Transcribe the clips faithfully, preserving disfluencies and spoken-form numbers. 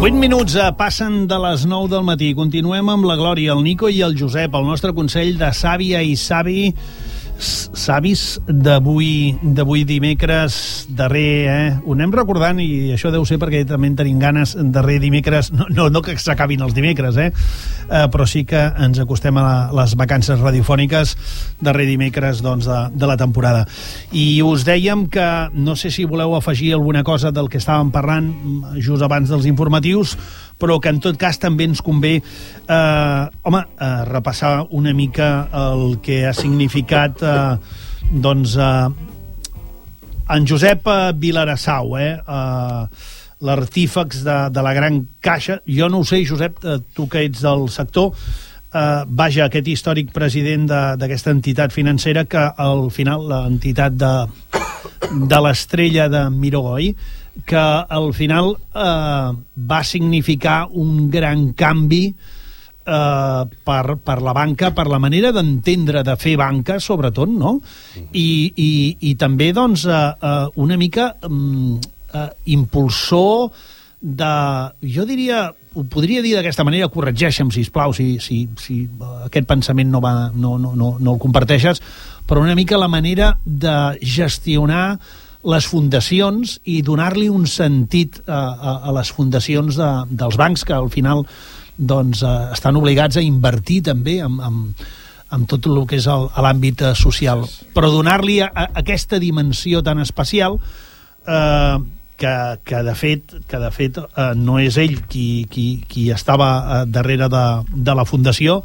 vuit minuts passen de les nou del matí. Continuem amb la Glòria, el Nico i el Josep, el nostre consell de sàvia i savi, savis d'avui d'avui dimecres darrer, eh? Ho anem recordant i això deu ser perquè també en tenim ganes darrer dimecres, no, no, no que s'acabin els dimecres, eh? Uh, però sí que ens acostem a la, les vacances radiofòniques darrer dimecres, doncs, de, de la temporada. I us dèiem que, no sé si voleu afegir alguna cosa del que estàvem parlant just abans dels informatius, però que en tot cas també ens convé eh, home, eh, repassar una mica el que ha significat eh, doncs eh, en Josep eh, Vilarassau, eh, eh, l'artífex de, de la Gran Caixa. Jo no ho sé, Josep, eh, tu que ets del sector, eh, vaja, aquest històric president d'aquesta entitat financera que al final l'entitat de, de l'Estrella de Miró, oi? Que al final eh, va significar un gran canvi eh, per, per la banca, per la manera d'entendre, de fer banca, sobretot, no? I, i, i també, doncs, eh, eh, una mica eh, impulsor de... Jo diria, ho podria dir d'aquesta manera, corregeixa'm, sisplau, si, si, si aquest pensament no, va, no, no, no, no el comparteixes, però una mica la manera de gestionar les fundacions i donar-li un sentit a, a, a les fundacions de, dels bancs que al final doncs, eh, estan obligats a invertir també en, en, en tot el que és l'àmbit social, però donar-li a, a aquesta dimensió tan especial eh, que, que de fet, que de fet eh, no és ell qui, qui, qui estava eh, darrere de, de la fundació,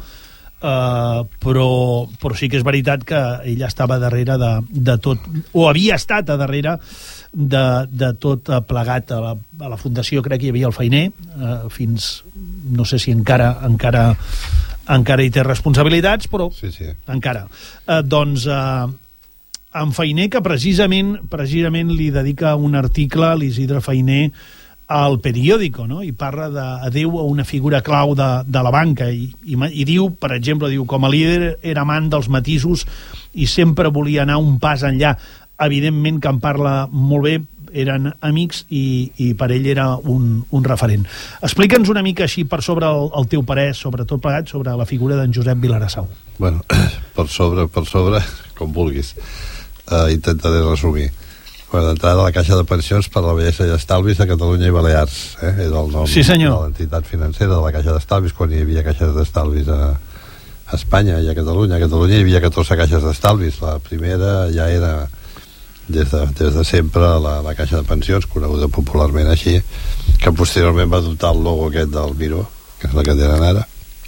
Uh, però, però sí que és veritat que ella estava darrere de, de tot, o havia estat a darrere de, de tot plegat. A la, a la fundació crec que hi havia el Feiner, uh, fins, no sé si encara encara, encara hi té responsabilitats, però sí, sí. encara. Uh, doncs uh, en Feiner, que precisament, precisament li dedica un article a l'Isidre Feiner al periòdico, no? I parla de, adeu a una figura clau de, de la banca i, i, i diu, per exemple, diu, com a líder era amant dels matisos i sempre volia anar un pas enllà. Evidentment que en parla molt bé, eren amics i, i per ell era un, un referent. Explica'ns una mica així per sobre el, el teu parer, sobre tot plegat, sobre la figura d'en Josep Vilarassau. Bueno, per sobre, per sobre, com vulguis. Uh, intentaré resumir. Bueno, d'entrada a la Caixa de Pensions per la Bellesa i Estalvis de Catalunya i Balears, eh? Era el nom sí, de l'entitat financera de la Caixa d'Estalvis quan hi havia caixes d'estalvis a, a Espanya i a Catalunya. A Catalunya hi havia catorze caixes d'estalvis. La primera ja era des de, des de sempre la, la Caixa de Pensions, coneguda popularment així, que posteriorment va adoptar el logo aquest del Miró, que és la que tenen ara.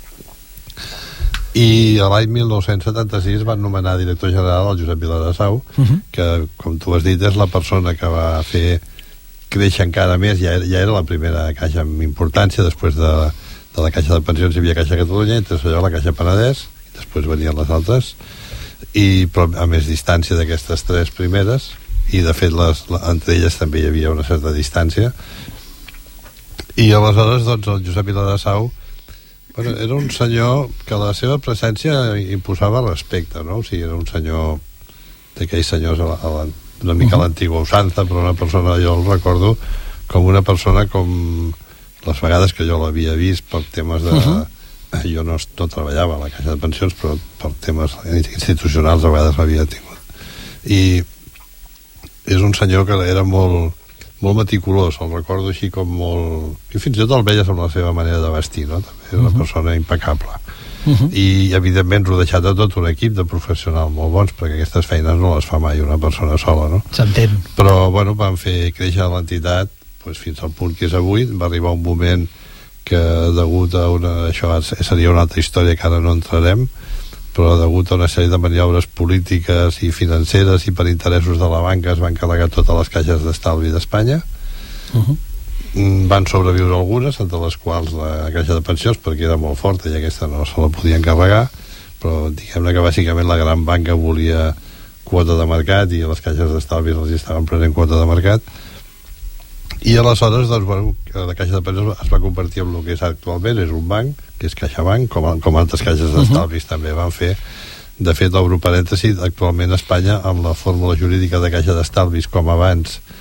I a l'any mil nou-cents setanta-sis van nomenar director general el Josep Vilarassau, uh-huh. que, com tu has dit, és la persona que va fer créixer encara més. Ja era, ja era la primera caixa amb importància. Després de, de la Caixa de Pensions hi havia Caixa Catalunya, i després allò la Caixa Penedès, i després venien les altres, i però a més distància d'aquestes tres primeres, i de fet les, entre elles també hi havia una certa distància. I aleshores, doncs, el Josep Vilarassau, bueno, era un senyor que la seva presència imposava respecte, no? O sigui, era un senyor d'aquells senyors a la, a la, una mica a l'antigua usança, però una persona, jo el recordo com una persona com les vegades que jo l'havia vist per temes de... Uh-huh. Jo no, no treballava a la Caixa de Pensions, però per temes institucionals a vegades l'havia tingut. I és un senyor que era molt... molt meticulós, el recordo així com molt... I fins i tot el veies amb la seva manera de vestir, no? També era una uh-huh. persona impecable. Uh-huh. I, evidentment, rodejat de tot un equip de professionals molt bons, perquè aquestes feines no les fa mai una persona sola, no? S'entén. Però, bueno, van fer créixer l'entitat pues, fins al punt que és avui. Va arribar un moment que, degut a una... Això seria una altra història que ara no entrarem, però degut a una sèrie de maniobres polítiques i financeres i per interessos de la banca es van carregar totes les caixes d'estalvi d'Espanya. Uh-huh. Van sobreviure algunes, entre les quals la Caixa de Pensions, perquè era molt forta i aquesta no se la podien carregar, però diguem-ne que bàsicament la gran banca volia quota de mercat i les caixes d'estalvi els estaven prenent quota de mercat. I aleshores, doncs, bueno, la Caixa de Pensions es va convertir en el que és actualment, és un banc, que és CaixaBank, com, com altres caixes d'estalvis uh-huh. també van fer. De fet, obro parèntesi, actualment a Espanya, amb la fórmula jurídica de Caixa d'Estalvis, com abans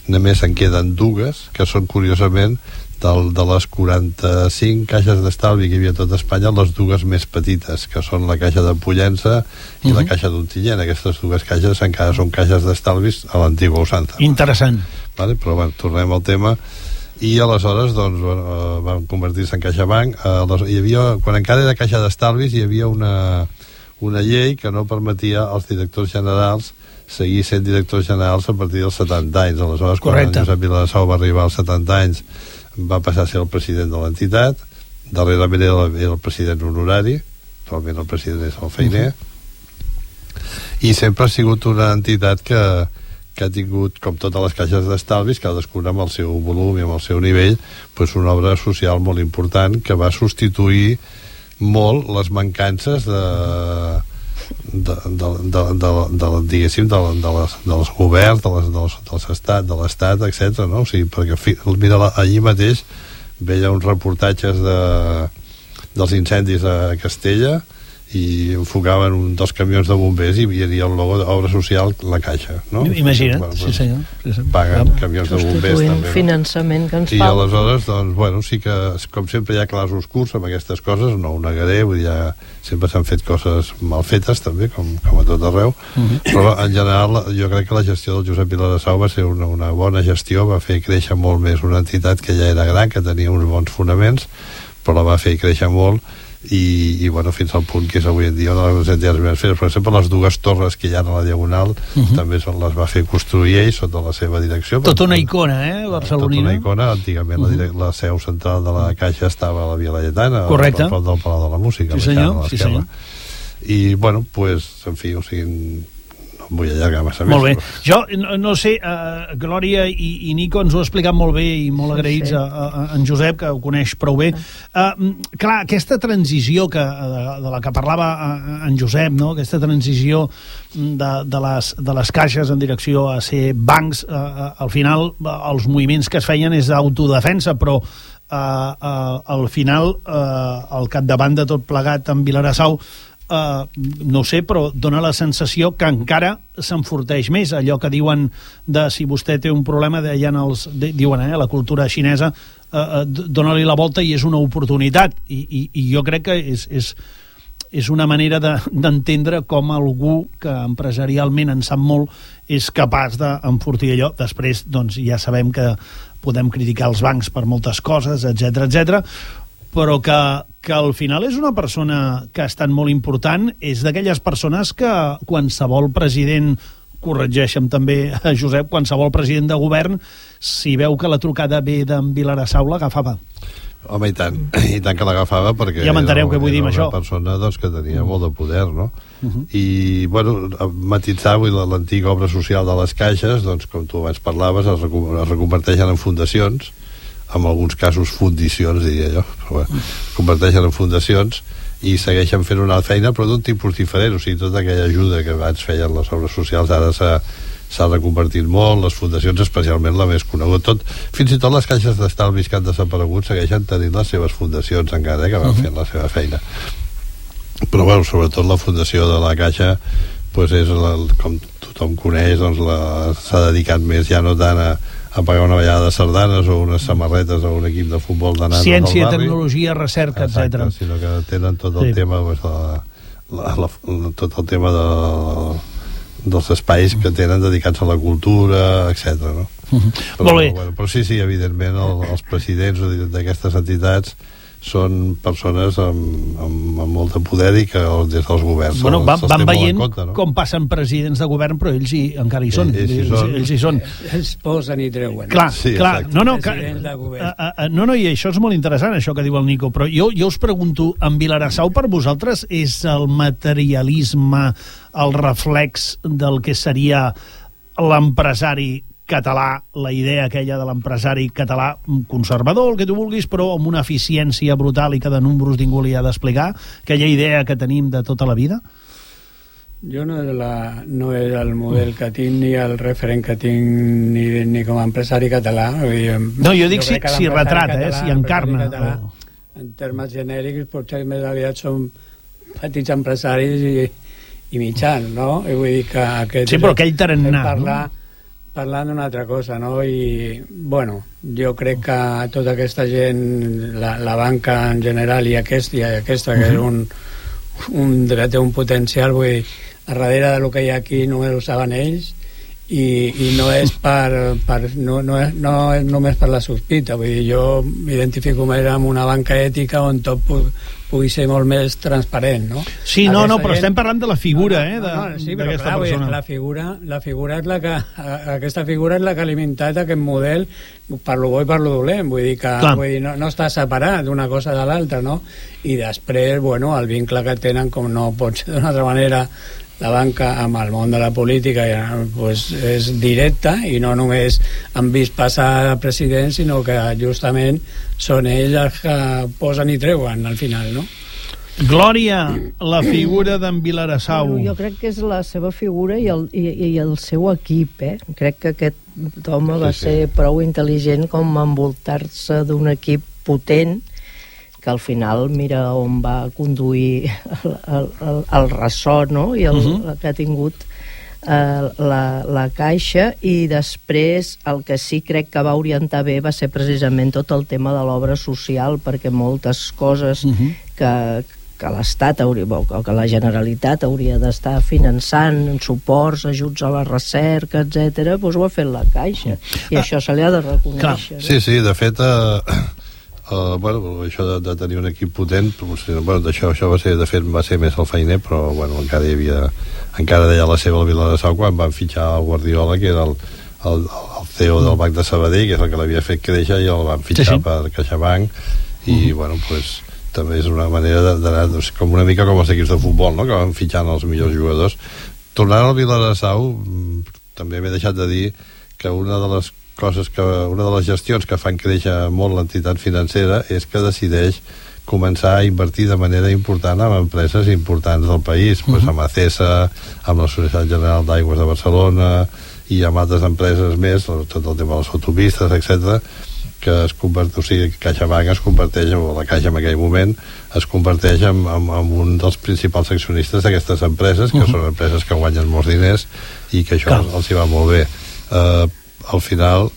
només en queden dues, que són curiosament del, de les quaranta-cinc caixes d'estalvi que hi havia a tot Espanya, les dues més petites, que són la caixa de Pollença i uh-huh. la caixa d'Ontinyent. Aquestes dues caixes encara són caixes d'estalvis a l'antiga usança. Interessant. Vale? Però bueno, tornem al tema. I aleshores doncs, bueno, van convertir-se en CaixaBank. Eh, hi havia, quan encara era caixa d'estalvis, hi havia una, una llei que no permetia als directors generals seguir sent directors generals a partir dels setanta anys. Aleshores, Correcte. Quan Josep Viladasau va arribar als setanta anys, va passar a ser el president de l'entitat. Darrerament era, era el president honorari, actualment el president és el feiner, uh-huh. i sempre ha sigut una entitat que, que ha tingut, com totes les caixes d'estalvis, cadascuna amb el seu volum i amb el seu nivell, pues una obra social molt important que va substituir molt les mancances de de, de, de, de, de, diguéssim de, de les, dels governs de les, dels, dels estat, de l'estat, etcètera, no? O sigui, perquè mira, allí mateix veia uns reportatges de, dels incendis a Castella i enfocaven un dels camions de bombers i hi havia el logo d'obra social, la Caixa, no? Imagina't, bueno, sí senyor, sí, senyor. Paguen ja, camions de bombers també, no? Finançament que ens I fa. aleshores, doncs, bueno, sí que com sempre hi ha clars oscurs amb aquestes coses, no ho negaré, vull dir, ja, sempre s'han fet coses mal fetes també, com, com a tot arreu, uh-huh. però en general jo crec que la gestió del Josep Viladasau va ser una, una bona gestió, va fer créixer molt més una entitat que ja era gran, que tenia uns bons fonaments, però la va fer créixer molt. I, i bueno, fins al punt que és avui en dia una de les entitats més feres. Per exemple, les dues torres que hi ha a la Diagonal uh-huh. també són, les va fer construir ell sota la seva direcció. Tota una icona, eh, barcelonina. Tota una icona. Antigament uh-huh. la, la seu central de la Caixa estava a la Via Laietana, correcte, al prop del Palau de la Música, sí senyor, sí senyor. I bueno, pues, en fi, o sigui, no vull allargar massa molt més. Molt bé. Però... Jo, no, no sé, uh, Glòria i, i Nico ens ho ha explicat molt bé i molt agraïts sí, sí. A, a, a en Josep, que ho coneix prou bé. Uh, clar, aquesta transició que, de, de la que parlava en Josep, no? Aquesta transició de, de, les, de les caixes en direcció a ser bancs, uh, al final els moviments que es feien és d'autodefensa, però uh, uh, al final uh, al capdavant de tot plegat en Viladasau, Uh, no sé, però dona la sensació que encara s'enforteix més allò que diuen de si vostè té un problema, deien els, de, diuen, eh, la cultura xinesa, uh, uh, dona-li la volta i és una oportunitat, i, i, i jo crec que és, és, és una manera de, d'entendre com algú que empresarialment en sap molt és capaç d'enfortir allò. Després, doncs, ja sabem que podem criticar els bancs per moltes coses, etcètera, etcètera, però que, que al final és una persona que ha estat molt important, és d'aquelles persones que qualsevol president, corregeixem també a Josep, qualsevol president de govern, si veu que la trucada ve d'en Viladasau, l'agafava. Home, i tant, i tant que l'agafava, perquè ja m'enteneu què vull dir amb això. Era una persona doncs, que tenia mm. molt de poder, no? Uh-huh. I, bueno, matitzar avui l'antiga obra social de les caixes, doncs, com tu abans parlaves, es, recu- es reconverteixen en fundacions, en alguns casos fundicions, diria jo, però bé, converteixen en fundacions i segueixen fent una feina, però d'un tipus diferent. O sigui, tota aquella ajuda que abans feien les obres socials ara s'ha, s'ha reconvertit molt, les fundacions especialment la més coneguda. Tot, fins i tot les caixes d'estalvis que han desaparegut segueixen tenint les seves fundacions encara, eh, que van uh-huh. fent la seva feina. Però bueno, sobretot la fundació de la Caixa pues és la, com tothom coneix, doncs la, s'ha dedicat més ja no tant a a pagar una ballada de sardanes o unes samarretes a un equip de futbol de nanos ciència, del barri. tecnologia, recerca, etcètera. Sinó que tenen tot el sí. tema pues, la, la, la, tot el tema de, dels espais que tenen dedicats a la cultura, etcètera. No? Uh-huh. Però, Molt bé. Bueno, però sí, sí, evidentment el, els presidents d'aquestes entitats són persones amb, amb, amb molt de poder i que des dels governs bueno, van, van veient compte, no? Com passen presidents de govern, però ells hi, encara hi són. Ells, ells, hi són. ells hi són. Ells posen i treuen. Clar, sí, clar. No, no, que, a, a, a, no, no, i això és molt interessant, això que diu el Nico, però jo, jo us pregunto, en Viladasau per vosaltres és el materialisme el reflex del que seria l'empresari català, la idea aquella de l'empresari català conservador, el que tu vulguis, però amb una eficiència brutal i que de números ningú li ha d'explicar, aquella idea que tenim de tota la vida? Jo no és, la, no és el model que tinc ni el referent que tinc ni, ni com a empresari català. No, jo dic jo si, si retrata, català, eh, si encarna. Català, o... En termes genèrics, potser més aviat són petits empresaris i, i mitjans, no? I vull dir que aquest... Sí, però aquell tarannà, parlar, no? parlant d'una altra cosa, no? I, bueno, jo crec que tota aquesta gent, la, la banca en general i aquest i aquesta, que és un, un, té un potencial, vull dir, a darrere del que hi ha aquí només ho saben ells, i, i no és per, per no, no, és, no és només per la sospita, vull dir, jo m'identifico més amb una banca ètica on tot pugui, pugui ser molt més transparent, no? Sí, no, no, però gent... estem parlant de la figura, no, no, eh, de, no, no, sí, però clar, vull dir, la figura, la figura és la que, aquesta figura és la que ha alimentat aquest model per lo bo i per lo dolent, vull dir que vull dir, no, no està separat d'una cosa de l'altra, no? I després, bueno, el vincle que tenen, com no pot ser d'una altra manera, la banca amb el món de la política pues, és directa, i no només han vist passar presidents, sinó que justament són ells els que posen i treuen al final, no? Glòria, la figura d'en Viladasau. Bueno, jo crec que és la seva figura i el, i, i el seu equip, eh? Crec que aquest home va ser prou intel·ligent com envoltar-se d'un equip potent, que al final mira on va conduir el, el, el, el ressò, no? I el, uh-huh. el que ha tingut eh, la, la Caixa, i després el que sí crec que va orientar bé va ser precisament tot el tema de l'obra social, perquè moltes coses uh-huh. que, que l'Estat hauria, o que la Generalitat hauria d'estar finançant, suports, ajuts a la recerca, etcètera, doncs ho ha fet la Caixa, i ah, això se li ha de reconèixer. Sí, sí, de fet... Eh... Uh, bueno, això de, de tenir un equip potent, bueno, d'això, això va ser, de fet, va ser més el feiner, però bueno, encara hi havia, encara deia la seva al Viladasau quan van fitxar el Guardiola, que era el, el, el C E O del Banc de Sabadell, que és el que l'havia fet créixer, i el van fitxar sí, sí. per CaixaBank, i uh-huh. bueno, pues també és una manera d'anar, doncs, com una mica com els equips de futbol, no?, que van fitxant els millors jugadors. Tornant al Viladasau, també m'he deixat de dir que una de les coses que, una de les gestions que fan créixer molt l'entitat financera és que decideix començar a invertir de manera important en empreses importants del país, uh-huh. pues amb Acesa, amb la Societat General d'Aigües de Barcelona i amb altres empreses més, tot el tema de les autopistes, etcètera, que es converteix, o sigui, CaixaBank es converteix, o la Caixa en aquell moment, es converteix en, en, en un dels principals accionistes d'aquestes empreses, que uh-huh. són empreses que guanyen molts diners i que això els, els hi va molt bé. Uh, al final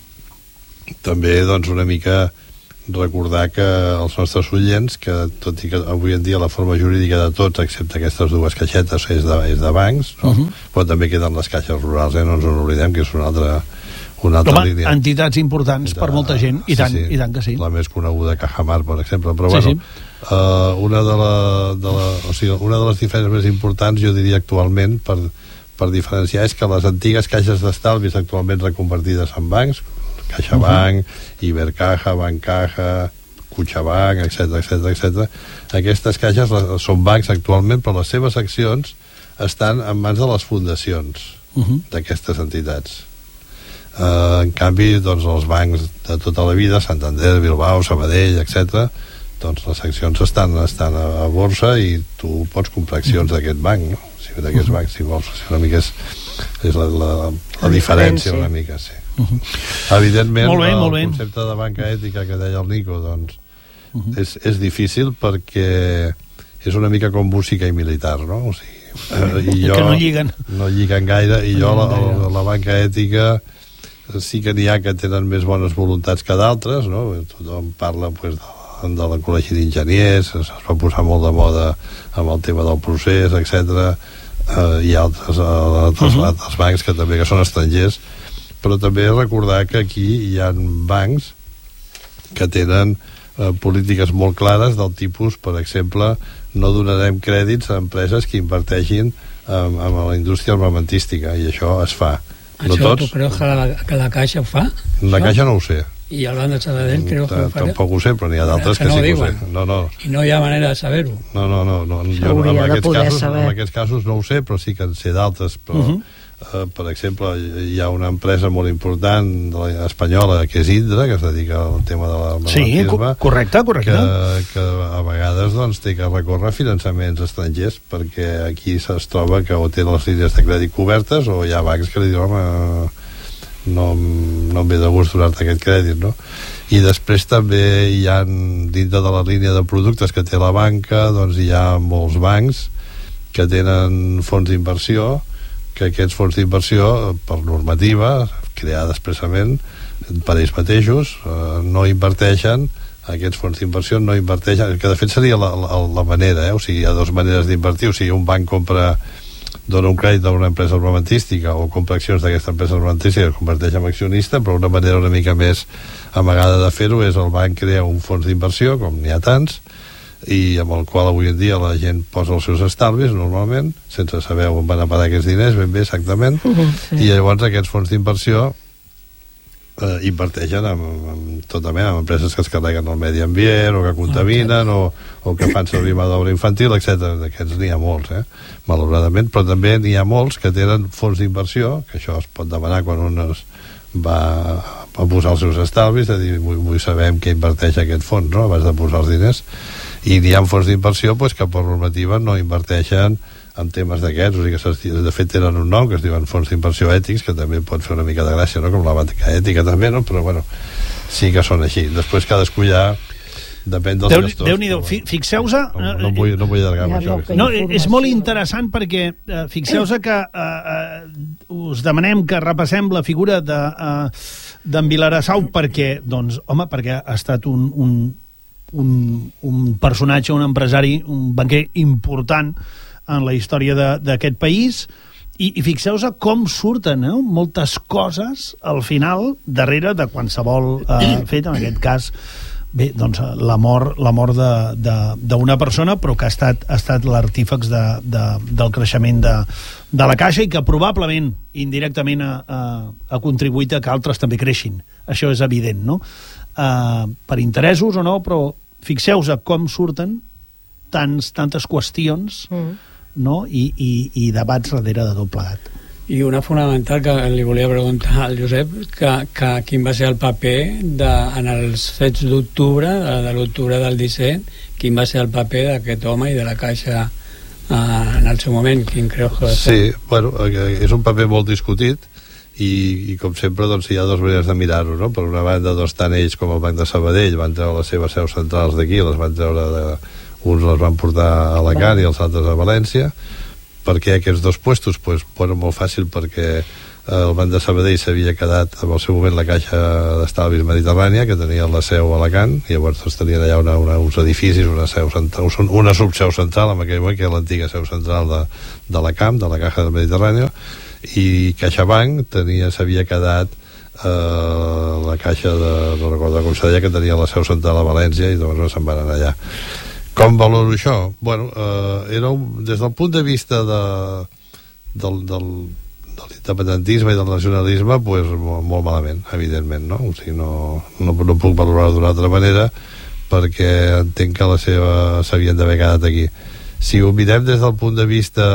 també doncs una mica recordar que els nostres oients, que tot i que avui en dia la forma jurídica de tots excepte aquestes dues caixetes és de, és de bancs, no? Uh-huh. Però també queden les caixes rurals, eh? No ens en oblidem que és una altra, una altra Home, línia. Entitats importants de, per molta gent, i, sí, tant, sí. i tant que sí. La més coneguda, Cajamar, per exemple, però sí, bueno sí. Uh, una, de la, de la, o sigui, una de les diferències més importants, jo diria actualment, per per diferenciar, és que les antigues caixes d'estalvis actualment reconvertides en bancs, CaixaBank, uh-huh. Ibercaja, Bancaja, Cuchabank, etcètera, etcètera, etcètera, aquestes caixes són bancs actualment, però les seves accions estan en mans de les fundacions uh-huh. d'aquestes entitats. Uh, en canvi, doncs, els bancs de tota la vida, Santander, Bilbao, Sabadell, etcètera, doncs les accions estan, estan a, a borsa i tu pots comprar accions uh-huh. d'aquest banc, no? d'aquests bancs, si vols, una mica és, és la, la, la diferència una mica, sí. Uh-huh. Evidentment, molt bé, el molt bé. concepte de banca ètica que deia el Nico, doncs uh-huh. és, és difícil perquè és una mica com música i militar, no? O sigui, i jo, que no lliguen. No lliguen gaire, i jo la, la, la banca ètica sí que n'hi ha que tenen més bones voluntats que d'altres, no? Tothom parla, pues, de de la col·legi d'enginyers, es va posar molt de moda amb el tema del procés, etcètera. Uh, hi ha altres, uh, altres, uh-huh. altres bancs que també que són estrangers, però també recordar que aquí hi ha bancs que tenen uh, polítiques molt clares del tipus, per exemple, no donarem crèdits a empreses que inverteixin um, en la indústria armamentística, i això es fa. Això no tots... tu creus que la, que la Caixa ho fa? La Caixa no ho sé. I el Banc de Sabadell creu que ho farà? Tampoc ho sé, però n'hi ha d'altres que, que no sí que ho sé. No, no. I no hi ha manera de saber-ho. No, no, no. no. Jo, en, aquests casos, en aquests casos no ho sé, però sí que en sé d'altres. Però, uh-huh. uh, per exemple, hi ha una empresa molt important de la espanyola, que és Indra, que es dedica al tema de l'armamentisme. Sí, correcte, correcte. Que, que a vegades doncs, té que recórrer finançaments estrangers, perquè aquí es troba que o té les línies de crèdit cobertes o hi ha bancs que li diuen, home, no, no em ve de gust donar-te aquest crèdit, no? I després també hi ha, dintre de la línia de productes que té la banca, doncs hi ha molts bancs que tenen fons d'inversió, que aquests fons d'inversió, per normativa, creada expressament per ells mateixos, uh, no inverteixen, aquests fons d'inversió no inverteixen, que de fet seria la, la, la manera, eh? O sigui, hi ha dues maneres d'invertir, o sigui, un banc compra, dona un crèdit a una empresa armamentística o compra accions d'aquesta empresa armamentística i es converteix en accionista, però una manera una mica més amagada de fer-ho és el banc crea un fons d'inversió, com n'hi ha tants, i amb el qual avui en dia la gent posa els seus estalvis normalment, sense saber on van a parar aquests diners ben bé exactament, uh-huh, sí. I llavors aquests fons d'inversió eh, inverteixen en, en, tota mena, en empreses que es carreguen el medi ambient o que contaminen o, o que fan servir mà d'obra infantil, etcètera. D'aquests n'hi ha molts, eh? Malauradament, però també n'hi ha molts que tenen fons d'inversió, que això es pot demanar quan un es va a posar els seus estalvis, de dir, vull, vull saber en què inverteix aquest fons, no?, abans de posar els diners. I n'hi ha fons d'inversió pues, que per normativa no inverteixen en temes d'aquests, o sigui que de fet tenen un nom que es diuen fons d'inversió ètics, que també pot fer una mica de gràcia, no?, com la banca ètica també, no?, però bueno, sí que són així. Després cadascú ja depèn dels Déu, gestors. Déu-n'hi-do, bueno, fixeu-se... No, no, vull, no vull allargar amb això. No, és molt interessant perquè eh, fixeu-se que eh, eh, us demanem que repassem la figura de, eh, d'en Viladasau perquè, doncs, home, perquè ha estat un, un, un, un personatge, un empresari, un banquer important en la història d'aquest país, i, i fixeu-se com surten eh, moltes coses al final darrere de qualsevol eh, fet, en aquest cas bé, doncs la mort, la mort d'una persona, però que ha estat, ha estat l'artífex de, de, del creixement de, de la Caixa i que probablement indirectament ha, ha, ha contribuït a que altres també creixin. Això és evident, no? Uh, per interessos o no, però fixeu-se com surten tants, tantes qüestions mm. no? I, i, i debats darrere de tot plegat. I una fonamental que li volia preguntar al Josep, que, que quin va ser el paper de, en els fets d'octubre, de, de l'octubre del disset, quin va ser el paper d'aquest home i de la Caixa eh, en el seu moment, quin creus que va ser? Sí, bueno, és un paper molt discutit i, i com sempre doncs, hi ha dues maneres de mirar-ho, no? Per una banda, doncs, tant ells com el Banc de Sabadell van treure les seves seus centrals d'aquí, les van treure de, uns les van portar a Alacant i els altres a València. Per què aquests dos puestos? Pues, bueno, molt fàcil, perquè el Banc de Sabadell s'havia quedat en el seu moment la Caixa d'Estalvis Mediterrània, que tenia la seu a Alacant, i llavors doncs, tenien allà una, una, uns edificis, una, seu central, una subseu central en aquell moment, que era l'antiga seu central de, de la Camp, de la Caixa del Mediterrània, i CaixaBank tenia, s'havia quedat eh, la Caixa de, no recordo com se deia, que tenia la seu central a València, i llavors se'n van anar allà. Com valoro això? Bueno, eh, era un, des del punt de vista de, del, del, de l'independentisme i del nacionalisme, pues, molt, molt malament, evidentment, no? O sigui, no, no, no puc valorar-ho d'una altra manera, perquè entenc que la seva s'havien d'haver quedat aquí. Si ho mirem des del punt de vista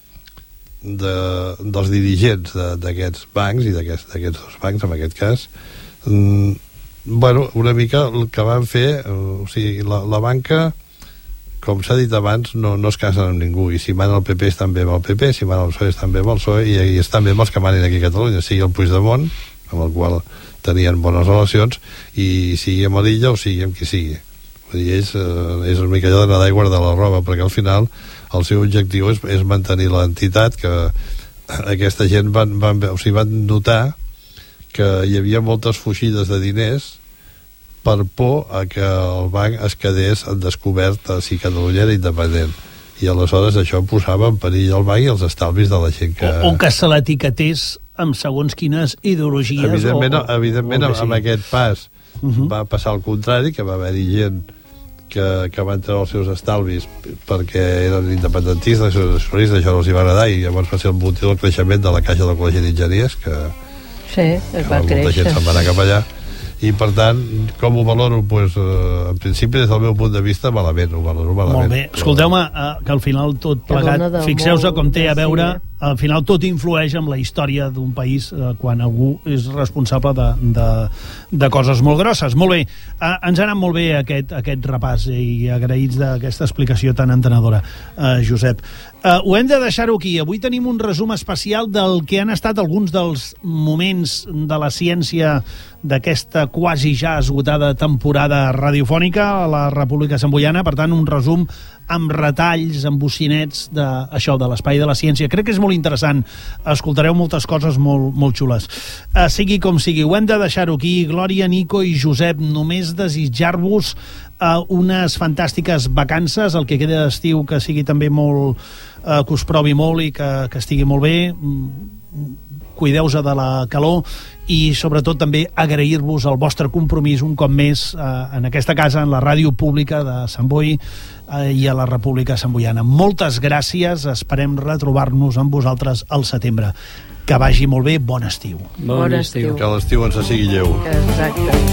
de, dels dirigents d'aquests bancs, i d'aquests dos bancs, en aquest cas, mm, bueno, una mica el que van fer, o sigui, la, la banca, com s'ha dit abans, no, no es casen amb ningú, i si mana el P P estan bé amb el P P, si mana el P S O E estan bé amb el P S O E, i, i estan bé amb els que manen aquí a Catalunya, sigui el Puigdemont, amb el qual tenien bones relacions, i sigui amb l'Illa o sigui amb qui sigui. Vull dir, ells, eh, és una mica allò de nedar i guardar la roba, perquè al final el seu objectiu és, és mantenir l'entitat, que aquesta gent van, van, o sigui, van notar que hi havia moltes fugides de diners per por a que el banc es quedés en descobert si Catalunya era independent, i aleshores això posava en perill el banc i els estalvis de la gent que... O, o que se l'etiquetés amb segons quines ideologies. Evidentment, o, evidentment o amb, amb aquest pas uh -huh. va passar el contrari, que va haver-hi gent que, que van treure els seus estalvis perquè eren independentistes, nacionalistes, això no els hi va agradar, i llavors va ser el motiu del creixement de la Caixa del Col·legi d'Enginyers, que, sí, es va que molta gent se'n va anar cap allà. I per tant, com ho valoro? Pues, eh, en principi, des del meu punt de vista, malament, ho valoro malament. Molt bé, escolteu-me, eh, que al final tot plegat, fixeu-se com té a veure, al final tot influeix en la història d'un país eh, quan algú és responsable de, de, de coses molt grosses. Molt bé, eh, ens ha anat molt bé aquest, aquest repàs i agraïts d'aquesta explicació tan entenedora, eh, Josep. Eh, ho hem de deixar-ho aquí. Avui tenim un resum especial del que han estat alguns dels moments de la ciència d'aquesta quasi ja esgotada temporada radiofònica a la República Santboiana. Per tant, un resum amb retalls, amb bocinets d'això, de l'Espai de la Ciència. Crec que és molt interessant. Escoltareu moltes coses molt, molt xules. Uh, sigui com sigui, ho hem de deixar-ho aquí. Glòria, Nico i Josep, només desitjar-vos uh, unes fantàstiques vacances, el que queda d'estiu que sigui també molt... Uh, que us provi molt i que, que estigui molt bé. Cuideu-se de la calor i sobretot també agrair-vos el vostre compromís un cop més eh, en aquesta casa, en la ràdio pública de Sant Boi eh, i a la República Santboiana. Moltes gràcies, esperem retrobar-nos amb vosaltres al setembre. Que vagi molt bé, bon estiu. Bon estiu. Que l'estiu ens sigui lleu. Exacte.